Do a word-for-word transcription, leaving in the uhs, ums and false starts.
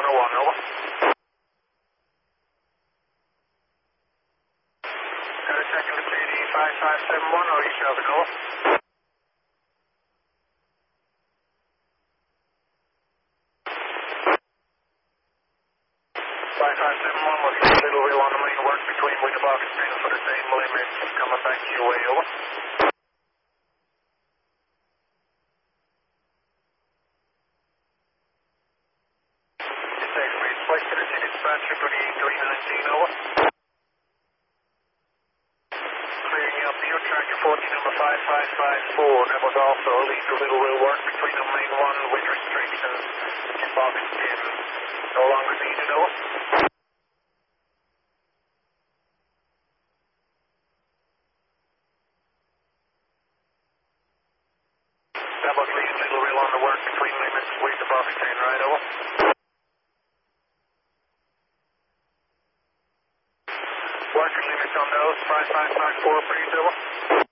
zero one, over. Got a second to K D five five seven one, or you seven, over. five five seven one, we'll see a little wheel on the main work between window box ten for the same limit, coming back your way, over. Flight to the city dispatcher, three nineteen, over. Clearing you up here, tractor fourteen, number five five five four. That was also illegal little wheel work between the main one with restrictions in box ten. No longer needed, over. That was leaving little wheel on the work between limits with the box ten, right, over. Working limits on those, five five five four, please, over.